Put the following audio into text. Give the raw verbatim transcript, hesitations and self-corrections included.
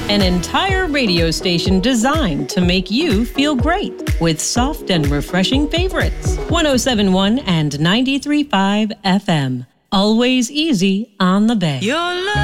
An entire radio station designed to make you feel great with soft and refreshing favorites. one oh seven point one and ninety-three point five F M. Always easy on the Bay. Your love